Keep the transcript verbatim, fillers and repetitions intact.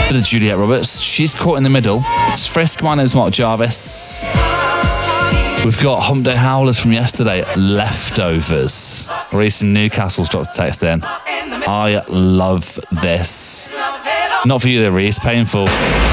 Bit of Juliette Roberts. She's caught in the middle. It's Frisk. My name's Mark Jarvis. We've got Hump Day Howlers from yesterday. Leftovers. Reese in Newcastle's dropped a text in. I love this. Not for you though, Reese. Painful.